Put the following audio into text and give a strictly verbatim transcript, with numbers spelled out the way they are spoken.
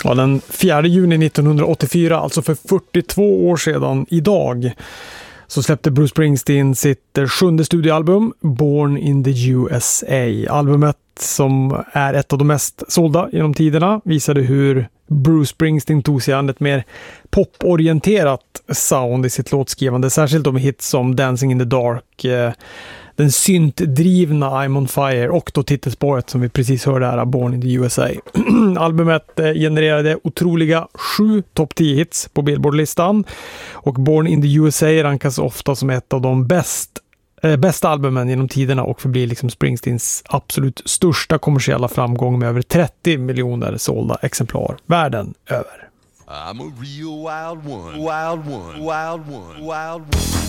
Ja, den fjärde juni nittonhundraåttiofyra, alltså för fyrtiotvå år sedan idag, så släppte Bruce Springsteen sitt sjunde studioalbum Born in the U S A. Albumet, som är ett av de mest sålda genom tiderna, visade hur Bruce Springsteen tog sig an ett mer poporienterat sound i sitt låtskrivande, särskilt med hits som Dancing in the Dark, den syntdrivna I'm on Fire och då titelspåret som vi precis hörde här, Born in the U S A. Albumet genererade otroliga sju topp tio hits på Billboard-listan, och Born in the U S A rankas ofta som ett av de bäst, eh, bästa albumen genom tiderna och förblir liksom Springsteens absolut största kommersiella framgång med över trettio miljoner sålda exemplar världen över. I'm a real wild one, wild one, wild one, wild one.